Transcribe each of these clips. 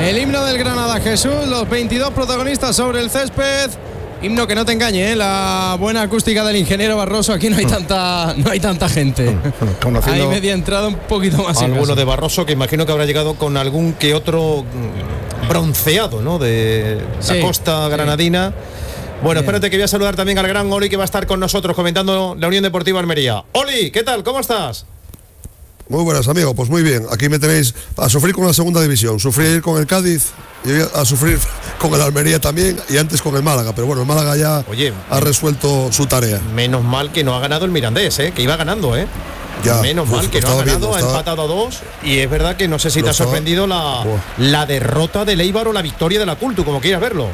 El himno del Granada, Jesús, los 22 protagonistas sobre el césped. Himno que no te engañe, la buena acústica del ingeniero Barroso. Aquí no hay tanta gente. Hay media entrada un poquito más. Alguno de Barroso, que imagino que habrá llegado con algún que otro bronceado, ¿no? De la costa granadina. Bueno, bien. Espérate que voy a saludar también al gran Oli, que va a estar con nosotros comentando la Unión Deportiva Almería. Oli, ¿qué tal? ¿Cómo estás? Muy buenas, amigo, pues muy bien. Aquí me tenéis a sufrir con la segunda división, sufrir con el Cádiz y a sufrir con el Almería también, y antes con el Málaga, pero bueno, el Málaga ya ha resuelto su tarea. Menos mal que no ha ganado el Mirandés, que iba ganando, Ya, menos mal que no ha ganado, ha empatado a 2, y es verdad que no sé si te ha sorprendido la derrota del Eibar o la victoria de la Cultu, como quieras verlo.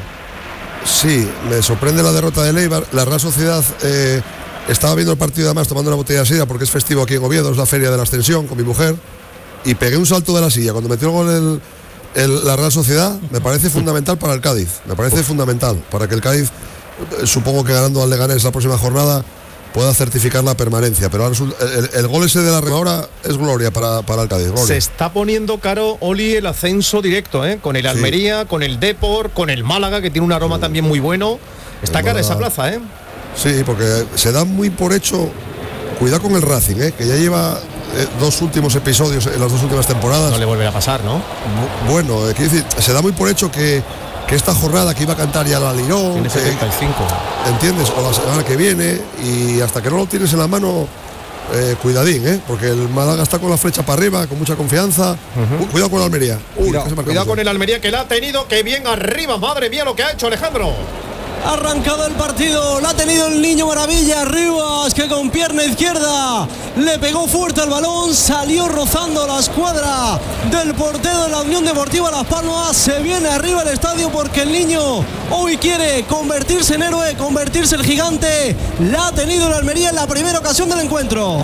Sí, me sorprende la derrota del Eibar. La Real Sociedad estaba viendo el partido además tomando una botella de sidra porque es festivo aquí en Oviedo, es la feria de la Ascensión con mi mujer, y pegué un salto de la silla cuando metió el gol la Real Sociedad. Me parece fundamental para el Cádiz, me parece fundamental para que el Cádiz, supongo que ganando al Leganés la próxima jornada, pueda certificar la permanencia, pero ahora el gol ese de la ahora es gloria para el Cádiz. Gloria. Se está poniendo caro, Oli, el ascenso directo, con el Almería, con el Depor, con el Málaga, que tiene un aroma también muy bueno. Está cara esa plaza, Sí, porque se da muy por hecho. Cuidado con el Racing, que ya lleva 2 últimos episodios en las 2 últimas temporadas. No le volverá a pasar, ¿no? Bueno, quiero decir, se da muy por hecho que esta jornada que iba a cantar ya la Lirón, tiene 75, ¿entiendes? O la semana que viene, y hasta que no lo tienes en la mano, cuidadín, porque el Málaga está con la flecha para arriba, con mucha confianza. Cuidado con la Almería. Cuidado con el Almería, que la ha tenido, que bien arriba. Madre mía lo que ha hecho Alejandro. Arrancado el partido, la ha tenido el Niño Maravilla. Rivas, que con pierna izquierda le pegó fuerte al balón, salió rozando la escuadra del portero de la Unión Deportiva Las Palmas. Se viene arriba el estadio porque el Niño hoy quiere convertirse en héroe, convertirse en gigante. La ha tenido el Almería en la primera ocasión del encuentro.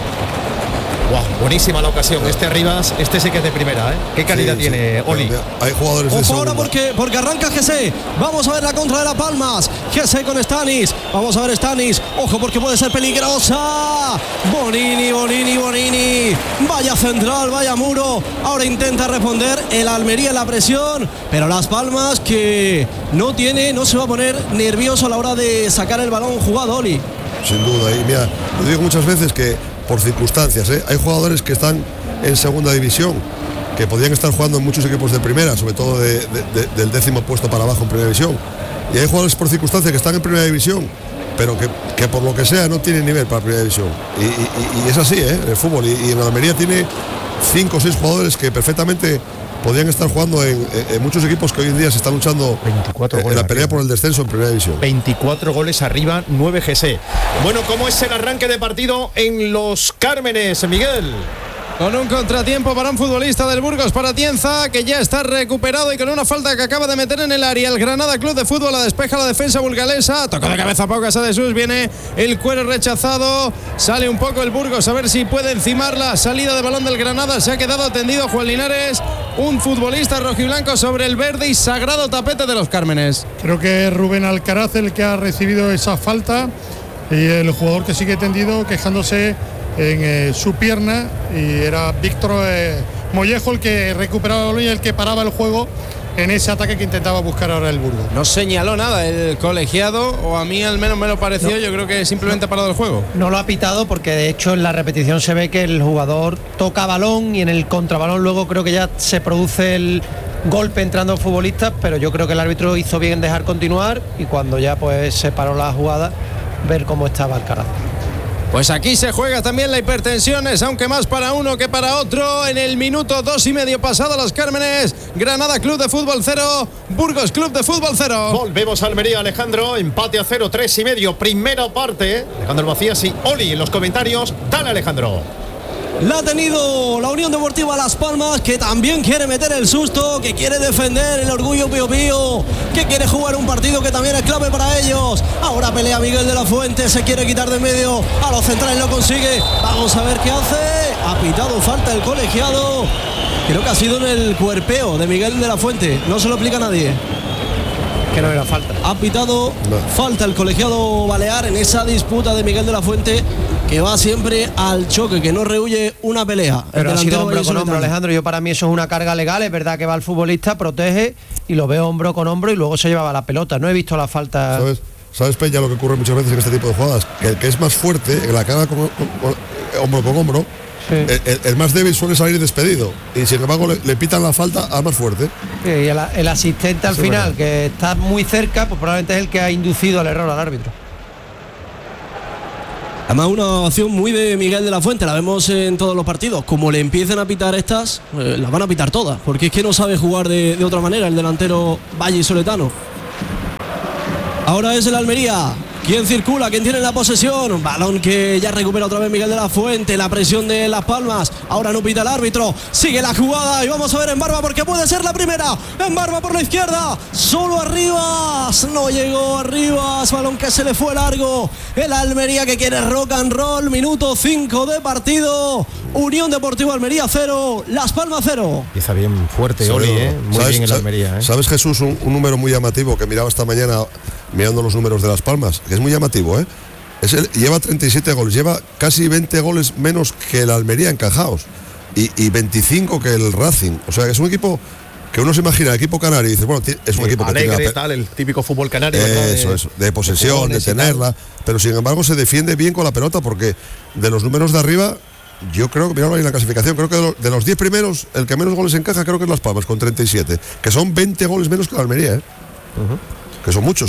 Wow, buenísima la ocasión. Rivas, sí que es de primera, Qué calidad tiene, Oli. Hay jugadores de segunda. Ahora porque arranca Gese. Vamos a ver la contra de Las Palmas. Gese con Stanis. Vamos a ver Stanis. Ojo porque puede ser peligrosa. Bonini. Vaya central, vaya muro. Ahora intenta responder el Almería en la presión, pero Las Palmas, que no se va a poner nervioso a la hora de sacar el balón jugado, Oli. Sin duda, y mira, lo digo muchas veces que por circunstancias, hay jugadores que están en segunda división, que podrían estar jugando en muchos equipos de primera, sobre todo del 10º puesto para abajo en primera división, y hay jugadores por circunstancias que están en primera división, pero que por lo que sea no tienen nivel para primera división, y es así, el fútbol, y en Almería tiene 5 o 6 jugadores que perfectamente podrían estar jugando en muchos equipos que hoy en día se están luchando en la pelea por el descenso en primera división. 24 goles arriba, 9 GC. Bueno, ¿cómo es el arranque de partido en Los Cármenes, Miguel? Con un contratiempo para un futbolista del Burgos, para Atienza, que ya está recuperado, y con una falta que acaba de meter en el área el Granada Club de Fútbol. La despeja la defensa burgalesa, toca de cabeza Pau Casadesús, de Sus, viene el cuero rechazado, sale un poco el Burgos a ver si puede encimar la salida de balón del Granada. Se ha quedado tendido Juan Linares, un futbolista rojiblanco sobre el verde y sagrado tapete de Los Cármenes. Creo que es Rubén Alcaraz el que ha recibido esa falta, y el jugador que sigue tendido quejándose en su pierna, y era Víctor Mollejo el que recuperaba el balón y el que paraba el juego en ese ataque que intentaba buscar ahora el Burgos. No señaló nada el colegiado, o a mí al menos me lo pareció. No. Yo creo que simplemente ha parado el juego. No lo ha pitado porque de hecho en la repetición se ve que el jugador toca balón, y en el contrabalón luego creo que ya se produce el golpe entrando futbolistas, pero yo creo que el árbitro hizo bien en dejar continuar, y cuando ya pues se paró la jugada, ver cómo estaba Alcaraz. Pues aquí se juega también la hipertensión, aunque más para uno que para otro. En el minuto 2,5 pasado Los Cármenes, Granada Club de Fútbol 0, Burgos Club de Fútbol 0. Volvemos a Almería, Alejandro, empate a 0, 3,5, primera parte. Alejandro Macías y Oli en los comentarios. Dale, Alejandro. La ha tenido la Unión Deportiva Las Palmas, que también quiere meter el susto, que quiere defender el orgullo Pío Pío, que quiere jugar un partido que también es clave para ellos. Ahora pelea Miguel de la Fuente, se quiere quitar de en medio, a los centrales lo consigue. Vamos a ver qué hace. Ha pitado falta el colegiado. Creo que ha sido en el cuerpeo de Miguel de la Fuente. No se lo explica a nadie. Que no era falta. Ha pitado falta el colegiado balear en esa disputa de Miguel de la Fuente que va siempre al choque, que no rehuye una pelea. Pero ha sido hombro con hombro, Alejandro. Yo para mí eso es una carga legal. Es verdad que va el futbolista, protege y lo veo hombro con hombro y luego se llevaba la pelota. No he visto la falta. ¿Sabes, Peña, lo que ocurre muchas veces en este tipo de jugadas? Que el que es más fuerte, en la cara hombro con hombro, sí, el más débil suele salir despedido. Y sin embargo le pitan la falta al más fuerte. Sí, y el asistente al final, que está muy cerca, pues probablemente es el que ha inducido al error al árbitro. Además, una acción muy de Miguel de la Fuente, la vemos en todos los partidos. Como le empiecen a pitar estas, las van a pitar todas, porque es que no sabe jugar de otra manera el delantero vallisoletano. Ahora es el Almería. ¿Quién circula? ¿Quién tiene la posesión? Balón que ya recupera otra vez Miguel de la Fuente. La presión de Las Palmas. Ahora no pita el árbitro. Sigue la jugada y vamos a ver en Barba porque puede ser la primera. En Barba por la izquierda. Solo Arribas. No llegó Arribas. Balón que se le fue largo. El Almería que quiere rock and roll. Minuto 5 de partido. Unión Deportiva Almería 0. Las Palmas 0. Empieza bien fuerte, Oli, muy bien el Almería. ¿Sabes, Jesús, un número muy llamativo que miraba esta mañana mirando los números de Las Palmas? Que es muy llamativo, lleva 37 goles, lleva casi 20 goles menos que el Almería encajados y 25 que el Racing. O sea, que es un equipo que uno se imagina, el equipo canario, y dice, bueno, es un equipo que alegre, tiene tal, el típico fútbol canario. Eso, de posesión, de tenerla, pero sin embargo se defiende bien con la pelota porque de los números de arriba, yo creo que, mirad ahí la clasificación, creo que de los 10 primeros, el que menos goles encaja creo que es Las Palmas, con 37, que son 20 goles menos que el Almería, que son muchos,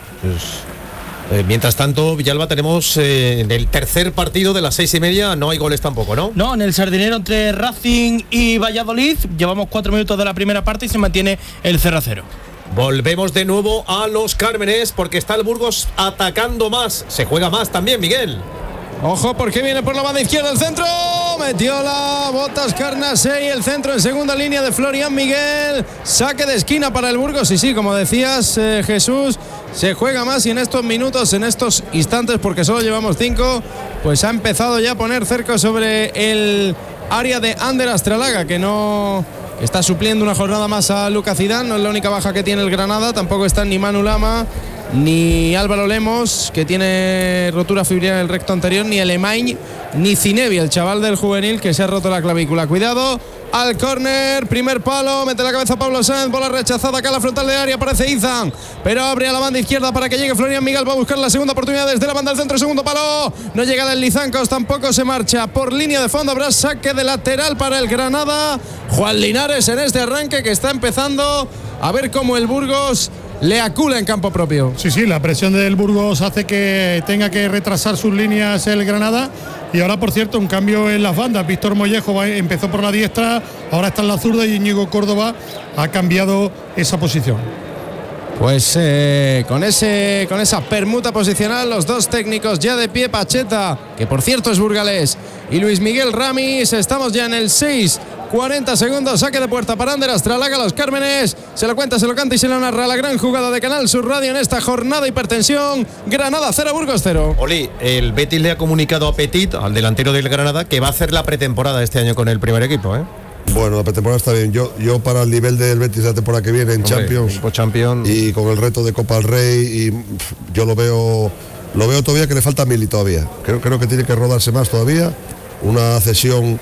Mientras tanto, Villalba, tenemos en el tercer partido de las 6:30, no hay goles tampoco, ¿no? No, en el Sardinero entre Racing y Valladolid, llevamos 4 minutos de la primera parte y se mantiene el 0-0. Volvemos de nuevo a Los Cármenes porque está el Burgos atacando más, se juega más también, Miguel. Ojo porque viene por la banda izquierda el centro, metió la Botas Carnasé y el centro en segunda línea de Florian Miguel, saque de esquina para el Burgos y sí, como decías Jesús, se juega más y en estos minutos, en estos instantes, porque solo llevamos 5, pues ha empezado ya a poner cerco sobre el área de Ander Astralaga, que no está supliendo una jornada más a Lucas Zidane, no es la única baja que tiene el Granada, tampoco están ni Manu Lama, ni Álvaro Lemos, que tiene rotura fibrilar en el recto anterior, ni Alemany, ni Cinevi, el chaval del juvenil que se ha roto la clavícula. Cuidado, al córner, primer palo, mete la cabeza Pablo Sáenz, bola rechazada acá a la frontal de área, aparece Izan, pero abre a la banda izquierda para que llegue Florian Miguel, va a buscar la segunda oportunidad desde la banda del centro, segundo palo, no llega del Lizancos, tampoco se marcha por línea de fondo, habrá saque de lateral para el Granada. Juan Linares en este arranque que está empezando a ver cómo el Burgos le acula en campo propio. Sí, la presión del Burgos hace que tenga que retrasar sus líneas el Granada. Y ahora, por cierto, un cambio en las bandas. Víctor Mollejo empezó por la diestra, ahora está en la zurda y Íñigo Córdoba ha cambiado esa posición. Pues con esa permuta posicional, los dos técnicos ya de pie, Pacheta, que por cierto es burgalés, y Luis Miguel Ramis, estamos ya en el 6:40 segundos, saque de puerta para Ander Astralaga, Los Cármenes, se lo cuenta, se lo canta y se lo narra la gran jugada de Canal Sur Radio en esta jornada hipertensión. Granada 0, Burgos 0. Oli, el Betis le ha comunicado a Petit, al delantero del Granada, que va a hacer la pretemporada este año con el primer equipo, Bueno, la pretemporada está bien. Yo para el nivel del Betis de la temporada que viene en Champions y con el reto de Copa del Rey, y yo lo veo todavía que le falta Mili todavía. Creo que tiene que rodarse más todavía. Una cesión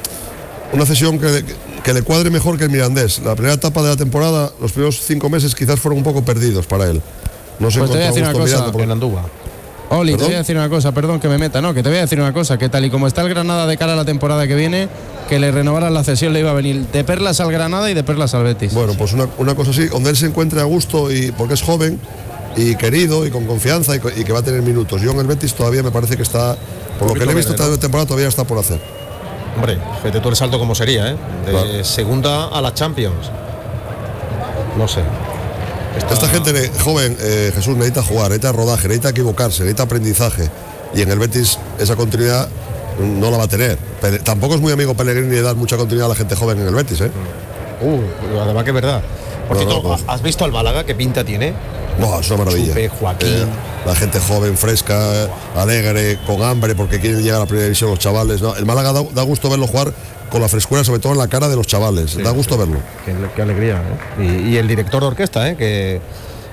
que le cuadre mejor que el Mirandés. La primera etapa de la temporada, los primeros 5 meses quizás fueron un poco perdidos para él. No se encontró gusto mirando por Andúba. Oli, te voy a decir una cosa, perdón que me meta, que te voy a decir una cosa, que tal y como está el Granada de cara a la temporada que viene, que le renovaran la cesión le iba a venir de perlas al Granada y de perlas al Betis. Bueno, pues una cosa así, donde él se encuentre a gusto y porque es joven y querido y con confianza y que va a tener minutos. Yo en el Betis todavía me parece que está, por lo que le he visto esta temporada, todavía está por hacer. Hombre, fíjate tú el salto como sería, de claro, segunda a la Champions. No sé. Esta gente joven, Jesús, necesita jugar, necesita rodaje, necesita equivocarse, necesita aprendizaje. Y en el Betis esa continuidad no la va a tener. Tampoco es muy amigo Pellegrini de dar mucha continuidad a la gente joven en el Betis, además que es verdad. Por cierto, ¿has visto al Málaga qué pinta tiene? No, es una maravilla. Chupe, Joaquín. La gente joven, fresca, alegre, con hambre, porque quieren llegar a la primera división los chavales. No, el Málaga da gusto verlo jugar con la frescura, sobre todo en la cara de los chavales. Da gusto verlo. Qué alegría, Y el director de orquesta, que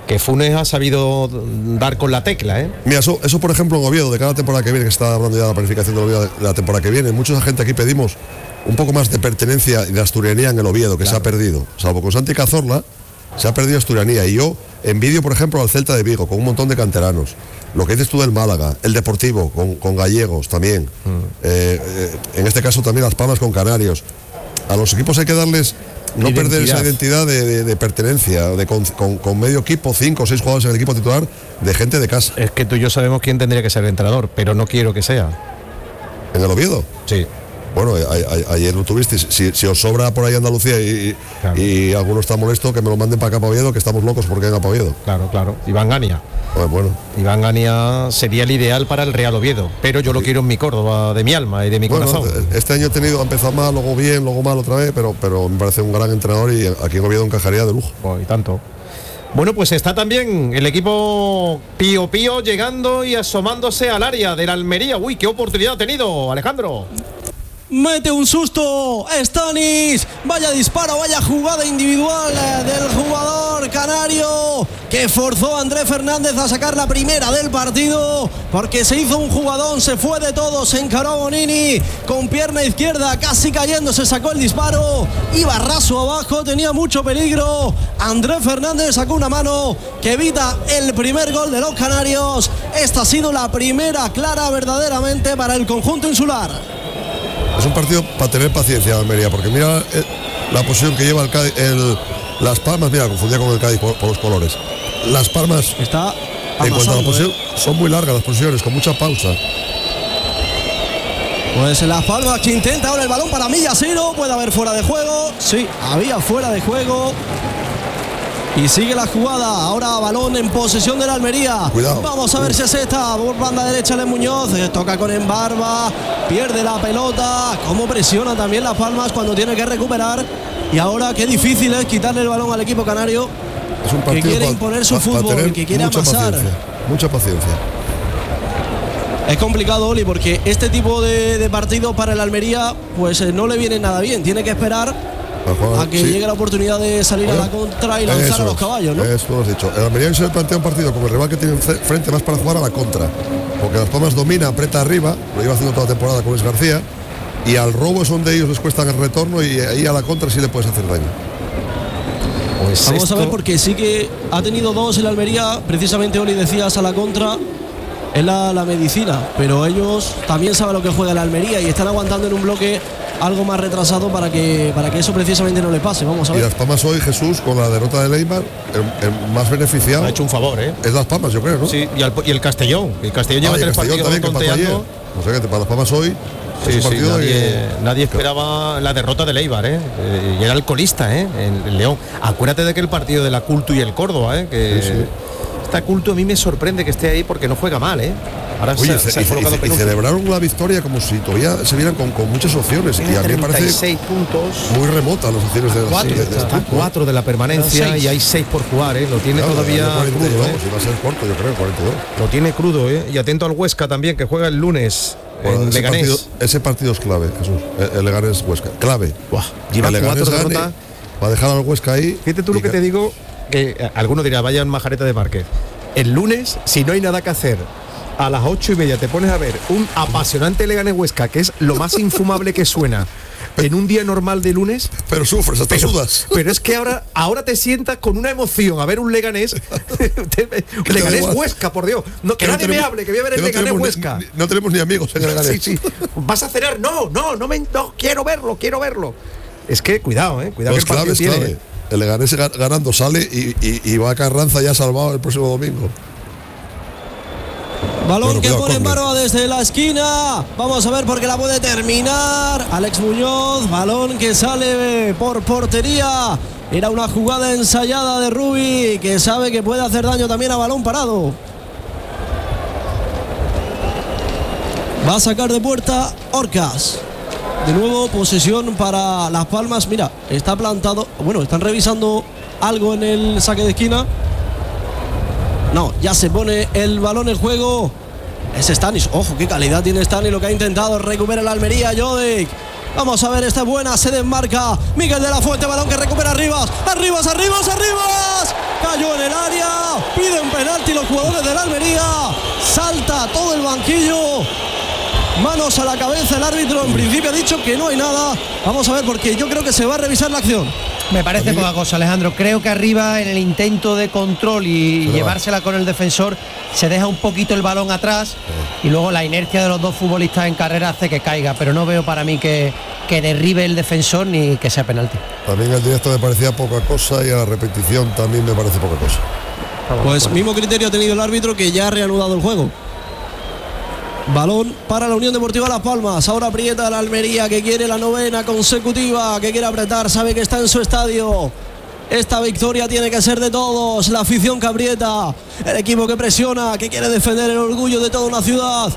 que Funes ha sabido dar con la tecla, ¿eh? Mira, eso por ejemplo en Oviedo, de cada temporada que viene, que se está hablando ya de la planificación del Oviedo de la temporada que viene, mucha gente aquí pedimos un poco más de pertenencia y de asturianía en el Oviedo, que se ha perdido. Salvo con Santi Cazorla, se ha perdido asturianía. Y yo envidio, por ejemplo, al Celta de Vigo, con un montón de canteranos. Lo que dices tú del Málaga, el Deportivo, con gallegos también. En este caso también Las Palmas con canarios. A los equipos hay que darles, no perder esa identidad de pertenencia, con medio equipo, 5 o 6 jugadores en el equipo titular, de gente de casa. Es que tú y yo sabemos quién tendría que ser el entrenador, pero no quiero que sea. ¿En el Oviedo? Sí. Bueno, ayer lo tuvisteis. Si os sobra por ahí Andalucía y alguno está molesto, que me lo manden para acá para Oviedo, que estamos locos porque venga para Oviedo. Claro. Iván Gania. Bueno. Iván Gania sería el ideal para el Real Oviedo, pero yo lo quiero en mi Córdoba, de mi alma y de mi corazón. Este año ha empezado mal, luego bien, luego mal otra vez, pero me parece un gran entrenador y aquí en Oviedo encajaría de lujo. Y tanto. Bueno, pues está también el equipo Pío Pío llegando y asomándose al área de la Almería. Uy, qué oportunidad ha tenido, Alejandro. Mete un susto Stanis, vaya disparo, vaya jugada individual del jugador canario que forzó a Andrés Fernández a sacar la primera del partido, porque se hizo un jugadón, se fue de todo, se encaró a Bonini con pierna izquierda, casi cayendo, se sacó el disparo, iba raso abajo, tenía mucho peligro. Andrés Fernández sacó una mano que evita el primer gol de los canarios. Esta ha sido la primera clara verdaderamente para el conjunto insular. Es un partido para tener paciencia, Almería, porque mira la posición que lleva Las Palmas. Mira, confundía con el Cádiz por los colores. Las Palmas está en cuanto a la posición, son muy largas las posiciones, con mucha pausa. Pues Las Palmas que intenta ahora el balón para Millasero. Puede haber fuera de juego. Sí, había fuera de juego. Y sigue la jugada, ahora balón en posesión de la Almería. Cuidado. Vamos a ver si es esta, por banda derecha de Muñoz, toca con Embarba, pierde la pelota, cómo presiona también Las Palmas cuando tiene que recuperar. Y ahora qué difícil es quitarle el balón al equipo canario, es un partido que quiere imponer su fútbol, que quiere amasar. Mucha paciencia. Es complicado, Oli, porque este tipo de partido para el Almería pues no le viene nada bien, tiene que esperar a que llegue la oportunidad de salir a la contra y lanzar a los caballos, ¿no? Eso lo has dicho. El Almería se plantea un partido como el rival que tiene frente más para jugar a la contra, porque Las Palmas domina, aprieta arriba, lo lleva haciendo toda la temporada con Luis García, y al robo es donde ellos les cuesta el retorno, y ahí a la contra sí le puedes hacer daño. Pues vamos a ver, porque sí que ha tenido dos el Almería, precisamente Oli decías a la contra, es la medicina, pero ellos también saben lo que juega el Almería y están aguantando en un bloque algo más retrasado para que eso precisamente no le pase. Vamos a ver. Y Las Palmas hoy, Jesús, con la derrota de Eibar, el más beneficiado ha hecho un favor, ¿eh? Es Las Palmas, yo creo, ¿no? Sí, y el Castellón. El Castellón lleva 3 partidos también, tonteando. O sea que para Las Palmas hoy nadie esperaba la derrota del Eibar, y era el colista, en el León. Acuérdate de que el partido de la Cultu y el Córdoba, que esta Cultu a mí me sorprende que esté ahí porque no juega mal, Ahora oye, se y celebraron la victoria como si todavía se vieran con muchas opciones. Tiene y a mí me parece 36 puntos, muy remota las opciones de Está 4 de la permanencia y hay 6 por jugar, Lo tiene todavía crudo, Si va a ser corto, yo creo, 42. Lo tiene crudo, Y atento al Huesca también, que juega el lunes en Leganés. Ese partido es clave, Jesús. El Leganés Huesca, clave. Lleva 4 derrotas. Va a dejar al Huesca ahí. Fíjate tú lo que te digo, que alguno dirá, vaya en majareta de Márquez. El lunes, si no hay nada que hacer, a las 8:30 te pones a ver un apasionante Leganés Huesca, que es lo más infumable que suena en un día normal de lunes. Pero sufres, hasta sudas. Pero es que ahora te sientas con una emoción a ver un Leganés. Leganés Huesca, por Dios. Que nadie me hable, que voy a ver el Leganés Huesca. No tenemos ni amigos en el Leganés. Sí. ¿Vas a cenar? No, quiero verlo. Es que cuidado, cuidado, que el partido es clave. El Leganés ganando sale y va a Carranza ya salvado el próximo domingo. Balón que pone en Barba desde la esquina. Vamos a ver porque la puede terminar Alex Muñoz. Balón que sale por portería. Era una jugada ensayada de Rubi, que sabe que puede hacer daño también a balón parado. Va a sacar de puerta Orcas. De nuevo posesión para Las Palmas. Mira, está plantado. Bueno, están revisando algo en el saque de esquina. No, ya se pone el balón en juego. Es Stanis. Ojo, qué calidad tiene Stanis. Lo que ha intentado recupera la Almería. Jodic. Vamos a ver, esta buena. Se desmarca Miguel de la Fuente. Balón que recupera Arribas. Arribas. cayó en el área, piden penalti los jugadores del Almería, salta todo el banquillo, manos a la cabeza el árbitro, en principio ha dicho que no hay nada. Vamos a ver, porque yo creo que se va a revisar la acción. Me parece poca cosa, Alejandro. Creo que arriba, en el intento de control y llevársela con el defensor, se deja un poquito el balón atrás y luego la inercia de los dos futbolistas en carrera hace que caiga, pero no veo para mí que derribe el defensor ni que sea penalti. También el directo me parecía poca cosa y a la repetición también me parece poca cosa. Pues mismo criterio ha tenido el árbitro, que ya ha reanudado el juego. Balón para la Unión Deportiva Las Palmas. Ahora aprieta la Almería, que quiere la 9ª consecutiva, que quiere apretar, sabe que está en su estadio. Esta victoria tiene que ser de todos. La afición que aprieta, el equipo que presiona, que quiere defender el orgullo de toda una ciudad.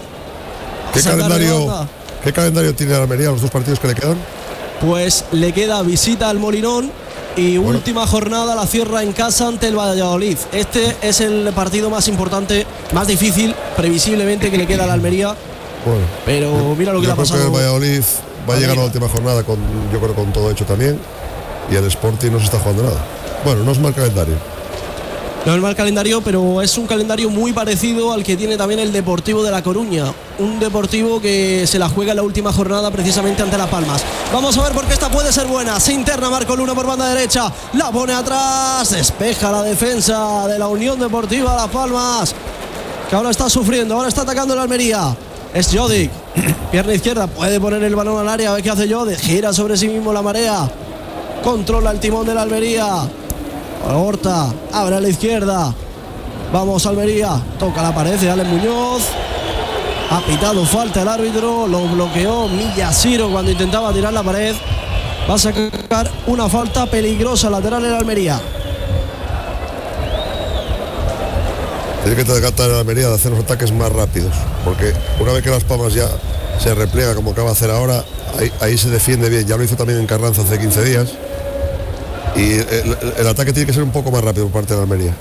¿Qué calendario tiene la Almería los dos partidos que le quedan? Pues le queda visita al Molinón y última jornada la cierra en casa ante el Valladolid. Este es el partido más importante, más difícil, previsiblemente, que le queda a la Almería. Bueno, pero mira lo que le ha pasado. El Valladolid va a llegar a la última jornada yo creo con todo hecho también, y el Sporting no se está jugando nada. Bueno, no es mal calendario. No es mal calendario, pero es un calendario muy parecido al que tiene también el Deportivo de La Coruña. Un Deportivo que se la juega en la última jornada precisamente ante Las Palmas. Vamos a ver, porque esta puede ser buena. Se interna Marco Luna por banda derecha. La pone atrás. Despeja la defensa de la Unión Deportiva Las Palmas, que ahora está sufriendo. Ahora está atacando la Almería. Es Jodic. Pierna izquierda. Puede poner el balón al área. A ver qué hace Jodic. Gira sobre sí mismo la marea. Controla el timón de la Almería. Horta, abre a la izquierda. Vamos Almería, toca la pared de Alex Muñoz. Ha pitado falta el árbitro, lo bloqueó Millasiro cuando intentaba tirar la pared. Va a sacar una falta peligrosa lateral en Almería. Tiene que tratar la Almería de hacer los ataques más rápidos, porque una vez que Las Palmas ya se repliega como acaba de hacer ahora, ahí se defiende bien. Ya lo hizo también en Carranza hace 15 días. Y el ataque tiene que ser un poco más rápido por parte de la Almería.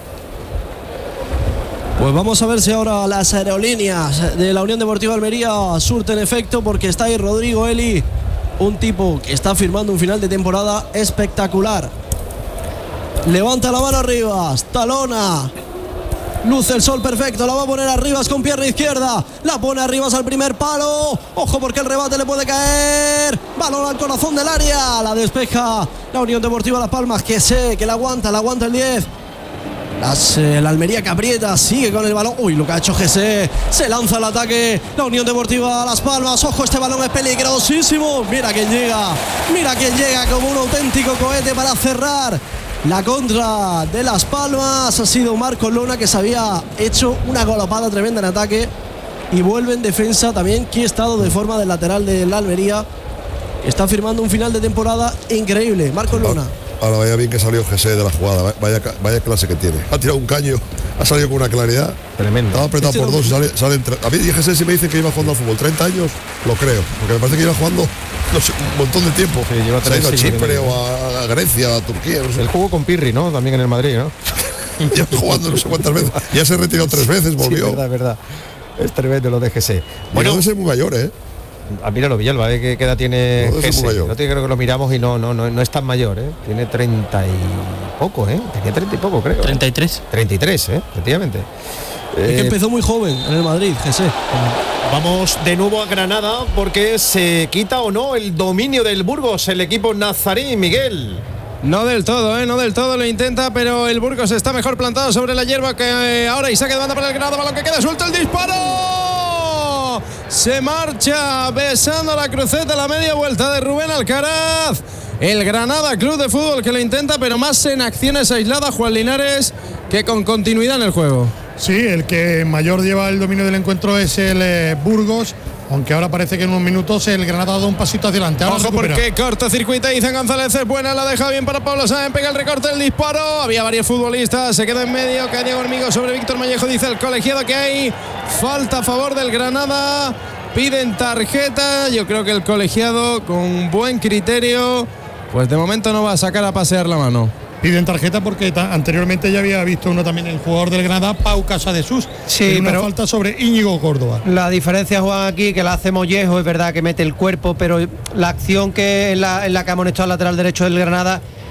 Pues vamos a ver si ahora las aerolíneas de la Unión Deportiva Almería surten efecto, porque está ahí Rodrigo Eli, un tipo que está firmando un final de temporada espectacular. Levanta la mano arriba, talona, luce el sol perfecto, la va a poner arriba con pierna izquierda, la pone arriba al primer palo. Ojo, porque el rebate le puede caer. Balón al corazón del área, la despeja la Unión Deportiva Las Palmas, que la aguanta el 10. La Almería que aprieta, sigue con el balón. Uy, lo que ha hecho Jesse, se lanza al ataque la Unión Deportiva Las Palmas. Ojo, este balón es peligrosísimo. Mira quién llega como un auténtico cohete para cerrar la contra de Las Palmas. Ha sido Marco Luna, que se había hecho una galopada tremenda en ataque, y vuelve en defensa también, que ha estado de forma del lateral de la Almería. Está firmando un final de temporada increíble, Marco Luna. Ahora vaya bien que salió Jesse de la jugada, vaya clase que tiene. Ha tirado un caño, ha salido con una claridad tremenda. Estaba apretado por dos y sale entre. A mí Jesse, si me dicen que iba jugando al fútbol 30 años, lo creo, porque me parece que iba jugando no sé, un montón de tiempo. Sí, lleva se ha ido a Chipre o a Grecia, a Turquía, no sé. El jugó con Pirri, ¿no? También en el Madrid, ¿no? Ya jugando no sé cuántas veces. Ya se retiró 3 veces, volvió. Sí, verdad. Es tremendo lo de Jesse. Bueno, debe ser muy mayor, ¿eh? Míralo, Villalba, ¿qué edad tiene Jesse? No, creo que lo miramos y no es tan mayor, ¿eh? Tiene 30 y poco, ¿eh? Tenía 30 y poco, creo. 33. 33, efectivamente. Es que empezó muy joven en el Madrid, Jesse. Vamos de nuevo a Granada, porque se quita o no el dominio del Burgos, el equipo nazarí, Miguel. No del todo, no del todo lo intenta, pero el Burgos está mejor plantado sobre la hierba, que ahora, y saque de banda para el Granada, balón que queda suelto, el disparo. Se marcha besando la cruceta, la media vuelta de Rubén Alcaraz. El Granada Club de Fútbol, que lo intenta, pero más en acciones aisladas, Juan Linares, que con continuidad en el juego. Sí, el que mayor lleva el dominio del encuentro es el Burgos, aunque ahora parece que en unos minutos el Granada ha dado un pasito hacia adelante. Ahora ojo, porque cortocircuita, Izan González es buena, la deja bien para Pablo Sáenz, pega el recorte, el disparo. Había varios futbolistas, se queda en medio, cae Diego Hormigo sobre Víctor Mallejo, dice el colegiado que hay falta a favor del Granada. Piden tarjeta, yo creo que el colegiado, con buen criterio, pues de momento no va a sacar a pasear la mano. Piden tarjeta porque anteriormente ya había visto uno también, el jugador del Granada, Pau Casadesús. Sí, una falta sobre Íñigo Córdoba. La diferencia, Juan, aquí, que la hace Mollejo, es verdad que mete el cuerpo, pero la acción que en la que ha amonestado al lateral derecho del Granada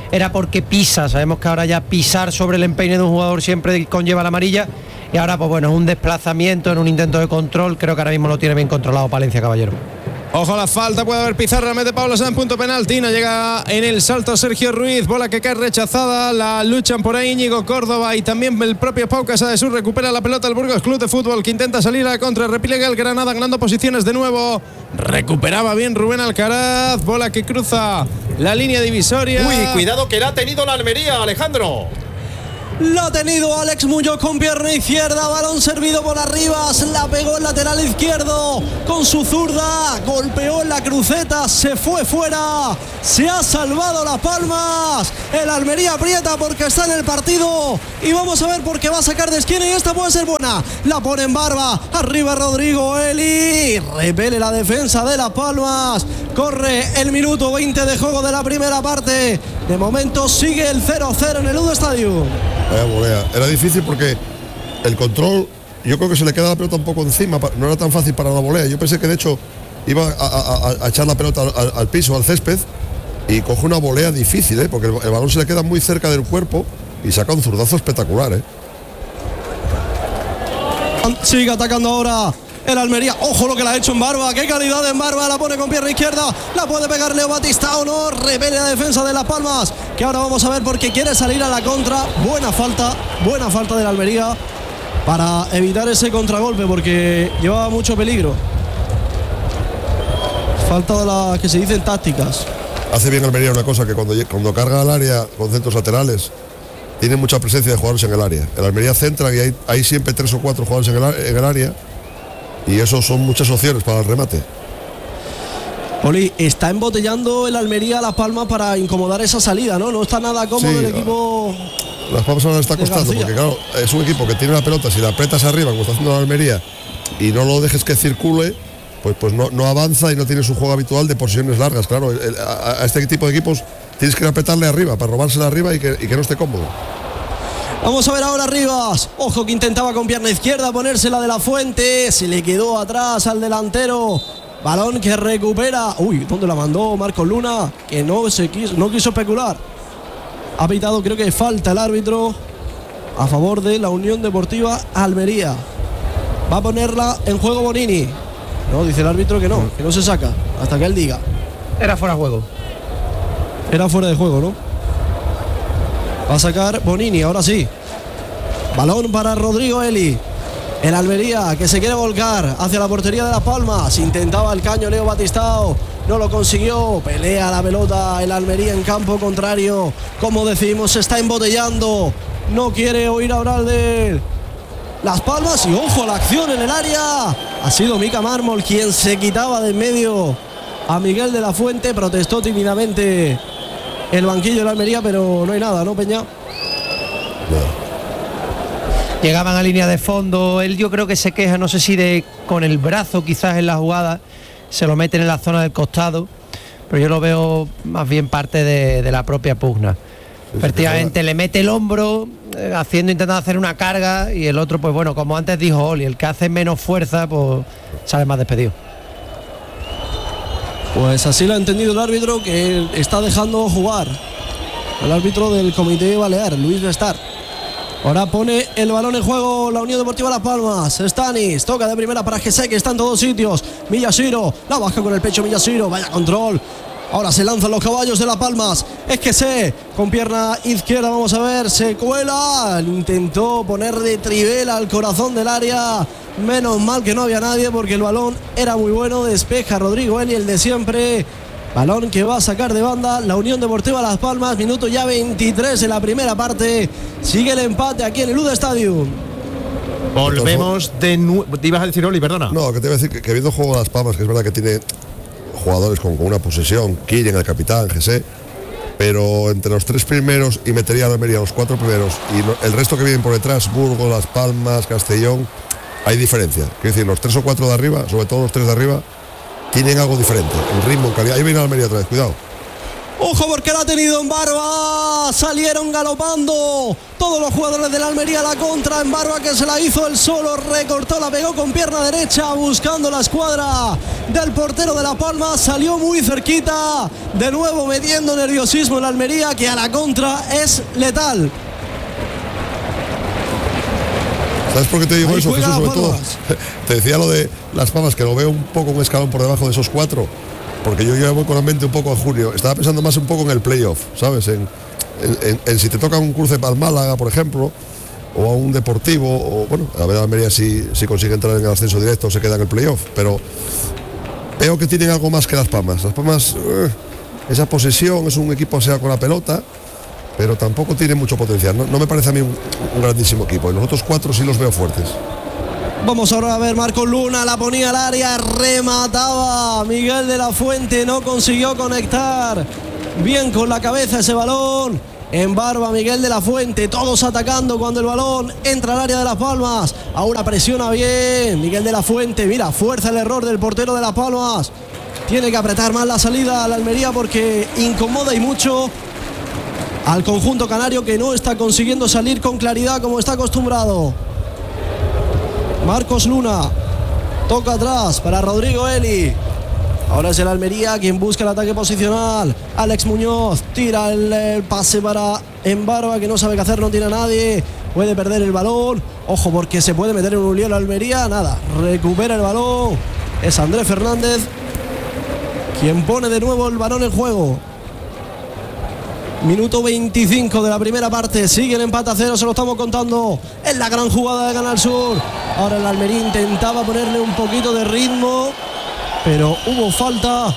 era porque pisa. Sabemos que ahora ya pisar sobre el empeine de un jugador siempre conlleva la amarilla, y ahora pues bueno, es un desplazamiento en un intento de control. Creo que ahora mismo lo tiene bien controlado Palencia, caballero. Ojo a la falta, puede haber pizarra, mete Pablo Sanz, punto penalti, no llega en el salto Sergio Ruiz, bola que cae rechazada, la luchan por ahí Íñigo Córdoba y también el propio Pau Casadesús. Recupera la pelota el Burgos Club de Fútbol, que intenta salir a la contra, repliega el Granada ganando posiciones de nuevo, recuperaba bien Rubén Alcaraz, bola que cruza la línea divisoria. Uy, cuidado que la ha tenido la Almería, Alejandro. La ha tenido Alex Muñoz con pierna izquierda, balón servido por arriba, la pegó el lateral izquierdo con su zurda, golpeó en la cruceta, se fue fuera, se ha salvado Las Palmas, el Almería aprieta porque está en el partido y vamos a ver por qué va a sacar de esquina y esta puede ser buena, la pone en barba, arriba Rodrigo Eli, repele la defensa de Las Palmas, corre el minuto 20 de juego de la primera parte, de momento sigue el 0-0 en el Ludo Stadium. Vaya volea. Era difícil porque el control, yo creo que se le queda la pelota un poco encima, no era tan fácil para la volea. Yo pensé que de hecho iba a echar la pelota al piso, al césped, y coge una volea difícil, porque el balón se le queda muy cerca del cuerpo y saca un zurdazo espectacular. Sigue atacando ahora el Almería, ojo lo que la ha hecho en barba, qué calidad en barba, la pone con pierna izquierda, la puede pegar Leo Batista o no, repele la defensa de Las Palmas, que ahora vamos a ver porque quiere salir a la contra, buena falta de la Almería para evitar ese contragolpe porque llevaba mucho peligro. Falta de las que se dicen tácticas. Hace bien Almería una cosa, que cuando carga al área con centros laterales, tiene mucha presencia de jugadores en el área. El Almería centra y hay siempre 3 o 4 jugadores en el área. Y eso son muchas opciones para el remate. Poli, está embotellando el Almería a Las Palmas para incomodar esa salida, ¿no? No está nada cómodo el equipo. Las Palmas ahora está costando, porque claro, es un equipo que tiene la pelota, si la apretas arriba, como está haciendo la Almería, y no lo dejes que circule, pues no avanza y no tiene su juego habitual de posiciones largas. Claro, a este tipo de equipos tienes que apretarle arriba para robársela arriba y que no esté cómodo. Vamos a ver ahora Rivas, ojo que intentaba con pierna izquierda ponérsela de la Fuente, se le quedó atrás al delantero, balón que recupera, uy, ¿dónde la mandó Marcos Luna? Que no quiso especular, ha pitado creo que falta el árbitro a favor de la Unión Deportiva Almería, va a ponerla en juego Bonini, no, dice el árbitro que no se saca, hasta que él diga. Era fuera de juego. Era fuera de juego, ¿no? Va a sacar Bonini, ahora sí. Balón para Rodrigo Eli. El Almería que se quiere volcar hacia la portería de Las Palmas. Intentaba el caño Leo Batistao. No lo consiguió. Pelea la pelota el Almería en campo contrario. Como decimos, se está embotellando. No quiere oír hablar de Las Palmas. Y ojo a la acción en el área. Ha sido Mica Mármol quien se quitaba de en medio a Miguel de la Fuente. Protestó tímidamente el banquillo de la Almería, pero no hay nada, ¿no, Peña? Llegaban a línea de fondo, él yo creo que se queja, no sé si con el brazo quizás en la jugada, se lo meten en la zona del costado, pero yo lo veo más bien parte de la propia pugna. Efectivamente, le mete el hombro, intentando hacer una carga, y el otro, pues bueno, como antes dijo Oli, el que hace menos fuerza, pues sale más despedido. Pues así lo ha entendido el árbitro, que está dejando jugar. El árbitro del Comité Balear, Luis Bestar. Ahora pone el balón en juego la Unión Deportiva Las Palmas. Stanis toca de primera para Gesé, que está en todos sitios. Miyashiro, la baja con el pecho Miyashiro, vaya control. Ahora se lanzan los caballos de Las Palmas. Es Gesé con pierna izquierda, vamos a ver, se cuela. Intentó poner de trivela al corazón del área. Menos mal que no había nadie porque el balón era muy bueno. Despeja Rodrigo Eli, el de siempre. Balón que va a sacar de banda la Unión Deportiva Las Palmas. Minuto ya 23 en la primera parte. Sigue el empate aquí en el Ludo Stadium. Volvemos de nuevo. ¿Te ibas a decir, Oli, perdona? No, que te iba a decir que viendo juego de Las Palmas, que es verdad que tiene jugadores con una posesión, Killen, el capitán, Gesé, pero entre los 3 primeros, y metería a la Almería los 4 primeros, y el resto que vienen por detrás, Burgos, Las Palmas, Castellón, hay diferencia. Quiero decir, los 3 o 4 de arriba, sobre todo los 3 de arriba, tienen algo diferente, en ritmo, en calidad. Ahí viene la Almería otra vez, cuidado. Ojo porque la ha tenido en Barba. Salieron galopando todos los jugadores de la Almería. La contra en Barba, que se la hizo él solo. Recortó, la pegó con pierna derecha buscando la escuadra del portero de La Palma. Salió muy cerquita. De nuevo metiendo nerviosismo en la Almería, que a la contra es letal. ¿Sabes por qué te digo eso, Jesús? Sobre todo, te decía lo de Las Palmas, que lo veo un poco un escalón por debajo de esos 4. Porque yo ya voy con la mente un poco a junio. Estaba pensando más un poco en el playoff, ¿sabes? En si te toca un cruce para el Málaga, por ejemplo, o a un Deportivo, o bueno, a ver a Almería si consigue entrar en el ascenso directo o se queda en el playoff. Pero veo que tienen algo más que Las Palmas. Las Palmas, esa posesión, es un equipo sea con la pelota, pero tampoco tiene mucho potencial. No me parece a mí un grandísimo equipo. Y los otros 4 sí los veo fuertes. Vamos ahora a ver, Marcos Luna la ponía al área, remataba Miguel de la Fuente, no consiguió conectar bien con la cabeza ese balón. En Barba, Miguel de la Fuente, todos atacando cuando el balón entra al área de Las Palmas. Ahora presiona bien Miguel de la Fuente, mira, fuerza el error del portero de Las Palmas. Tiene que apretar más la salida a la Almería porque incomoda y mucho al conjunto canario, que no está consiguiendo salir con claridad como está acostumbrado. Marcos Luna toca atrás para Rodrigo Eli. Ahora es el Almería quien busca el ataque posicional. Alex Muñoz tira el pase para Embarba, que no sabe qué hacer, no tiene a nadie. Puede perder el balón. Ojo porque se puede meter en un lío la Almería. Nada, recupera el balón. Es Andrés Fernández quien pone de nuevo el balón en juego. Minuto 25 de la primera parte. Sigue el empate a 0, se lo estamos contando. Es la gran jugada de Canal Sur. Ahora el Almería intentaba ponerle un poquito de ritmo, pero hubo falta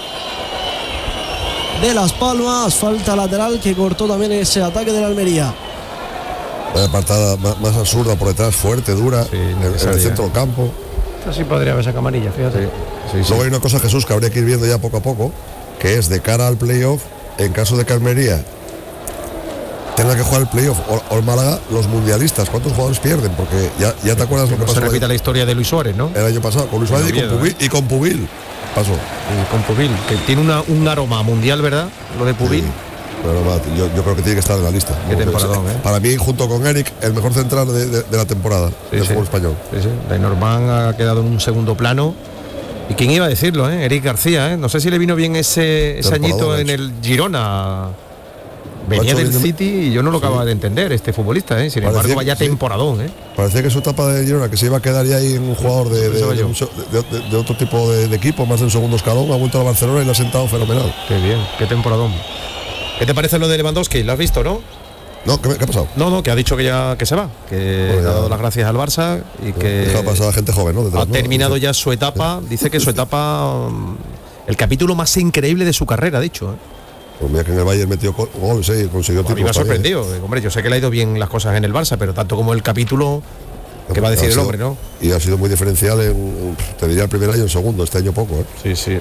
de Las Palmas. Falta lateral que cortó también ese ataque de la Almería. Una partada más absurda por detrás, fuerte, dura, sí, en el centro del campo. Así podría haber esa camarilla, fíjate. Sí. Luego hay una cosa, Jesús, que habría que ir viendo ya poco a poco, que es de cara al playoff, en caso de que Almería tenga que jugar el playoff o el Málaga, los mundialistas, ¿cuántos jugadores pierden? Porque ya te acuerdas lo que pasó. Se repita la historia de Luis Suárez, ¿no? El año pasado, con Luis Suárez y con Pubil pasó. Y con Pubil, que tiene un aroma mundial, ¿verdad? Lo de Pubil. Sí. Pero yo creo que tiene que estar en la lista. Qué temporadón, Para mí, junto con Eric, el mejor central de la temporada del fútbol español. Sí. Lenormand ha quedado en un segundo plano. ¿Y quién iba a decirlo, Eric García, No sé si le vino bien ese añito en el Girona. Venía del City y yo no lo acababa de entender, este futbolista, Sin embargo, vaya temporadón, Parecía que su etapa de Girona, que se iba a quedar ya ahí en un jugador de otro tipo de equipo, más del segundo escalón, ha vuelto a Barcelona y lo ha sentado fenomenal. Qué bien, qué temporadón. ¿Qué te parece lo de Lewandowski? ¿Lo has visto, no? No, ¿qué ha pasado? No, que ha dicho que se va, que ha dado las gracias al Barça y que deja pasar a gente joven, ¿no? Detrás, ha terminado ya su etapa. Dice que su etapa, el capítulo más increíble de su carrera, ha dicho. Pues mira que en el Bayern metió goles y consiguió títulos. A mí me ha sorprendido. Hombre, yo sé que le ha ido bien las cosas en el Barça, pero tanto como el capítulo, ¿qué va a decir el hombre, no? Y ha sido muy diferencial te diría el primer año, el segundo, este año poco, Sí.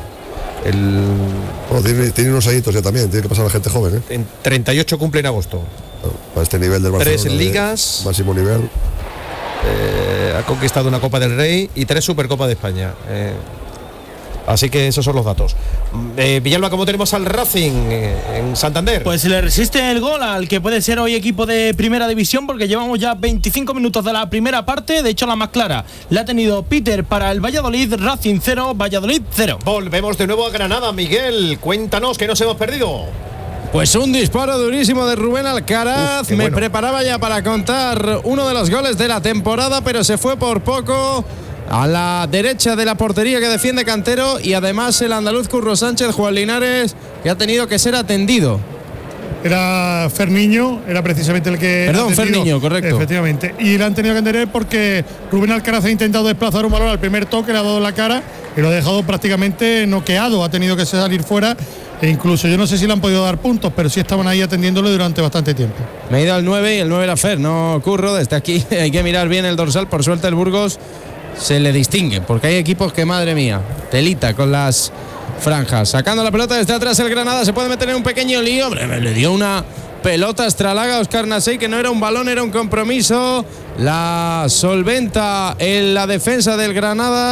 Tiene unos añitos ya también, tiene que pasar a la gente joven, En 38 cumple en agosto. Para este nivel del Barcelona. 3 ligas. Máximo nivel. Ha conquistado una Copa del Rey y 3 Supercopa de España. Así que esos son los datos. Villalba, ¿cómo tenemos al Racing en Santander? Pues le resiste el gol al que puede ser hoy equipo de primera división, porque llevamos ya 25 minutos de la primera parte. De hecho, la más clara la ha tenido Peter para el Valladolid. Racing 0, Valladolid 0. Volvemos de nuevo a Granada. Miguel, cuéntanos que nos hemos perdido. Pues un disparo durísimo de Rubén Alcaraz. Me preparaba ya para contar uno de los goles de la temporada, pero se fue por poco a la derecha de la portería que defiende Cantero, y además el andaluz Curro Sánchez, Juan Linares, que ha tenido que ser atendido. Era Ferniño, era precisamente el que... Perdón, Ferniño, correcto. Efectivamente. Y le han tenido que atender porque Rubén Alcaraz ha intentado desplazar un balón al primer toque, le ha dado en la cara y lo ha dejado prácticamente noqueado. Ha tenido que salir fuera e incluso yo no sé si le han podido dar puntos, pero sí estaban ahí atendiéndolo durante bastante tiempo. Me he ido al 9 y el 9 era Fer, no Curro. Desde aquí hay que mirar bien el dorsal. Por suerte el Burgos se le distingue, porque hay equipos que, madre mía, telita con las franjas. Sacando la pelota desde atrás el Granada, se puede meter en un pequeño lío. Hombre, le dio una pelota estralaga a Óscar Nasey, que no era un balón, era un compromiso. La solventa en la defensa del Granada.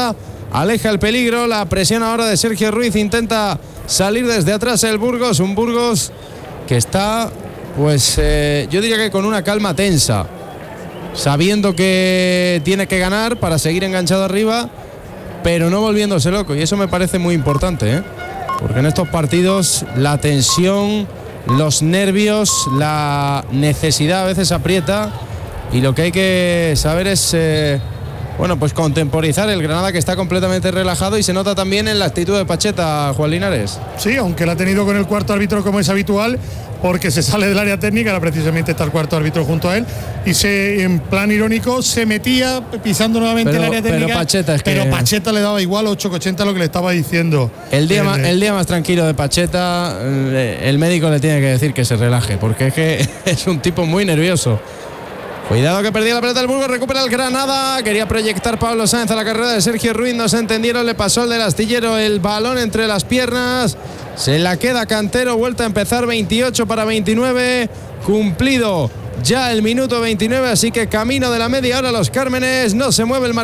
aleja el peligro. La presión ahora de Sergio Ruiz, intenta salir desde atrás el Burgos, un Burgos que está, pues yo diría que con una calma tensa, sabiendo que tiene que ganar para seguir enganchado arriba, pero no volviéndose loco, y eso me parece muy importante, porque en estos partidos la tensión, los nervios, la necesidad a veces aprieta, y lo que hay que saber es pues contemporizar el Granada, que está completamente relajado, y se nota también en la actitud de Pacheta, Juan Linares. Sí, aunque la ha tenido con el cuarto árbitro como es habitual, porque se sale del área técnica, ahora precisamente está el cuarto árbitro junto a él, y en plan irónico se metía pisando nuevamente el área técnica, pero Pacheta le daba igual 8,80 lo que le estaba diciendo. El día más tranquilo de Pacheta, el médico le tiene que decir que se relaje, porque es que es un tipo muy nervioso. Cuidado que perdía la pelota el Burgos, recupera el Granada, quería proyectar Pablo Sáenz a la carrera de Sergio Ruiz, no se entendieron, le pasó el del Astillero el balón entre las piernas, se la queda Cantero, vuelta a empezar, 28-29, cumplido ya el minuto 29, así que camino de la media hora los Cármenes, no se mueve el marcador.